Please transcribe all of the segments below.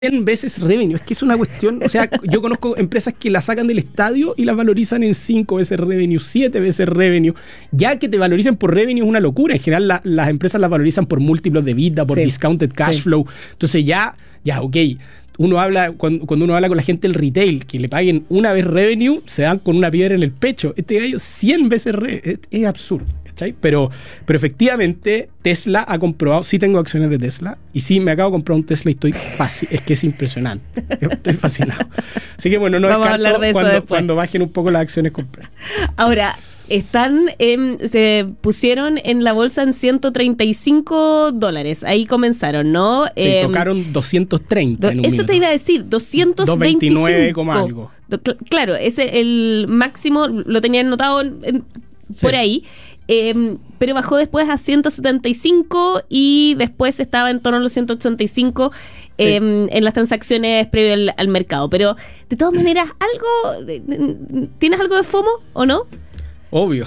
100 veces revenue. Es que es una cuestión, o sea, yo conozco empresas que la sacan del estadio y las valorizan en 5 veces revenue, 7 veces revenue. Ya que te valoricen por revenue es una locura. En general las empresas las valorizan por múltiplos de EBITDA, por discounted cash flow. Entonces ya, ok. Uno habla, cuando uno habla con la gente del retail, que le paguen una vez revenue, se dan con una piedra en el pecho. Este gallo 100 veces es absurdo, ¿cachai? Pero efectivamente Tesla ha comprobado, sí tengo acciones de Tesla, y sí me acabo de comprar un Tesla y estoy es que es impresionante. Estoy fascinado. Así que bueno, no descarto cuando bajen un poco las acciones comprar. Ahora, se pusieron en la bolsa en $135. Ahí comenzaron, ¿no? Sí, tocaron 230 en un eso minuto. te iba a decir, 225. 229, algo. Claro, el máximo lo tenían notado por ahí. Pero bajó después a 175 y después estaba en torno a los 185 en las transacciones previo al mercado. Pero de todas maneras, ¿tienes algo de FOMO o no? Obvio.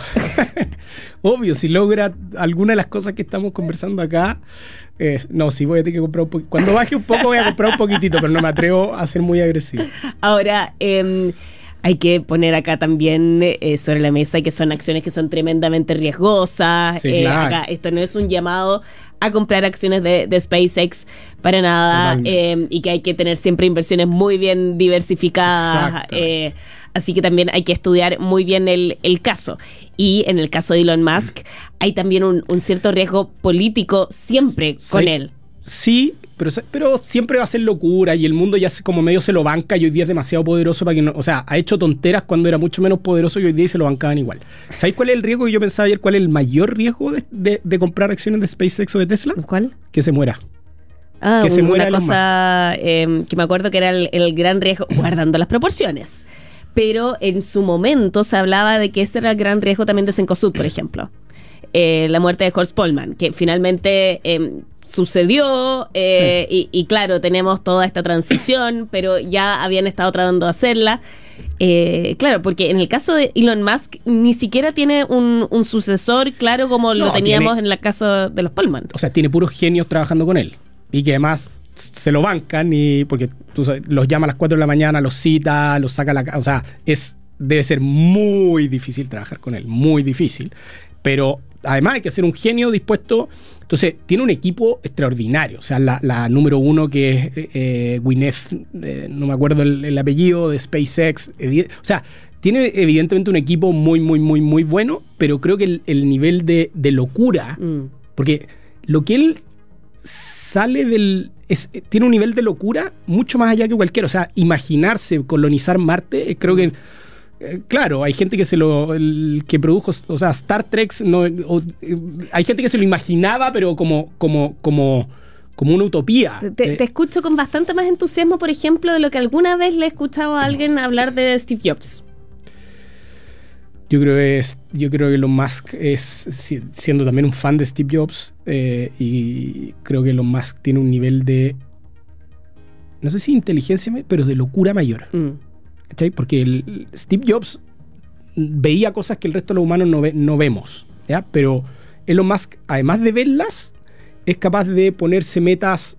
Obvio, si logra alguna de las cosas que estamos conversando acá, no, sí voy a tener que comprar un poquito. Cuando baje un poco voy a comprar un poquitito, pero no me atrevo a ser muy agresivo. Ahora, hay que poner acá también sobre la mesa que son acciones que son tremendamente riesgosas. Sí, claro. Acá, esto no es un llamado a comprar acciones de SpaceX para nada, y que hay que tener siempre inversiones muy bien diversificadas. Así que también hay que estudiar muy bien el caso. Y en el caso de Elon Musk hay también un cierto riesgo político siempre con él. Sí, pero siempre va a ser locura y el mundo ya como medio se lo banca y hoy día es demasiado poderoso para que no, o sea, ha hecho tonteras cuando era mucho menos poderoso y hoy día se lo bancaban igual. ¿Sabéis cuál es el riesgo que yo pensaba ayer? ¿Cuál es el mayor riesgo de comprar acciones de SpaceX o de Tesla? ¿Cuál? Que se muera. Que se muera una cosa que me acuerdo que era el gran riesgo, guardando las proporciones. Pero en su momento se hablaba de que ese era el gran riesgo también de Cencosud, por ejemplo. La muerte de Horst Polman, que finalmente sucedió, y claro, tenemos toda esta transición, pero ya habían estado tratando de hacerla. Claro, porque en el caso de Elon Musk ni siquiera tiene un sucesor claro como lo teníamos en el caso de los Polman. O sea, tiene puros genios trabajando con él. Y que además se lo bancan porque tú sabes, los llama a las 4 de la mañana, los cita, los saca a la casa. O sea, debe ser muy difícil trabajar con él, muy difícil. Pero además hay que ser un genio dispuesto. Entonces, tiene un equipo extraordinario. O sea, la número 1 que es Gwyneth, no me acuerdo el apellido, de SpaceX. O sea, tiene evidentemente un equipo muy, muy, muy, muy bueno, pero creo que el nivel de locura, porque lo que él sale tiene un nivel de locura mucho más allá que cualquiera. O sea, imaginarse colonizar Marte, creo que claro, hay gente que que produjo, o sea, Star Trek, hay gente que se lo imaginaba, pero como una utopía. Te escucho con bastante más entusiasmo, por ejemplo, de lo que alguna vez le he escuchado a alguien hablar de Steve Jobs. Yo creo que Elon Musk siendo también un fan de Steve Jobs, y creo que Elon Musk tiene un nivel de, no sé si inteligencia, pero de locura mayor. ¿Cachai? Porque Steve Jobs veía cosas que el resto de los humanos no vemos, ¿ya? Pero Elon Musk, además de verlas, es capaz de ponerse metas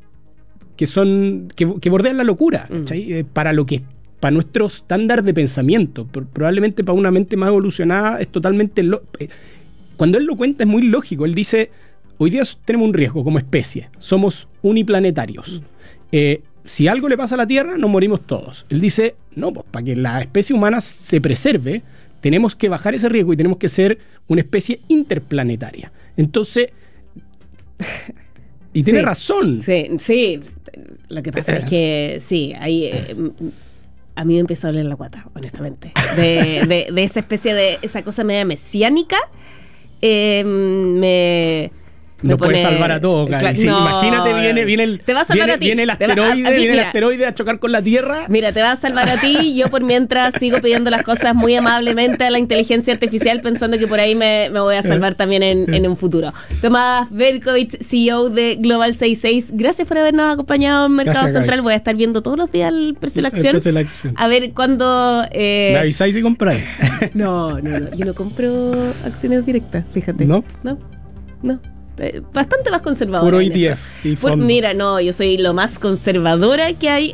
que bordean la locura, ¿cachai? Para nuestro estándar de pensamiento. Probablemente para una mente más evolucionada es totalmente... Cuando él lo cuenta es muy lógico. Él dice, hoy día tenemos un riesgo como especie. Somos uniplanetarios. Si algo le pasa a la Tierra, nos morimos todos. Él dice, no, pues para que la especie humana se preserve, tenemos que bajar ese riesgo y tenemos que ser una especie interplanetaria. Entonces... y tiene razón. Sí. Lo que pasa es que, sí, ahí... a mí me empieza a doler la guata, honestamente. De esa especie de... esa cosa media mesiánica, no puede salvar a todo, sí, no, imagínate, viene el asteroide a chocar con la Tierra. Mira, te va a salvar a ti y yo por mientras sigo pidiendo las cosas muy amablemente a la inteligencia artificial, pensando que por ahí me voy a salvar también en un futuro. Tomás Berkovich, CEO de Global 66, gracias por habernos acompañado en Mercado Central. Voy a estar viendo todos los días el precio de la acción. A ver cuándo... ¿Me avisáis si compráis? No, yo no compro acciones directas, fíjate. ¿No? No. Bastante más conservadora. Puro ETF y fondo. Mira, no, yo soy lo más conservadora que hay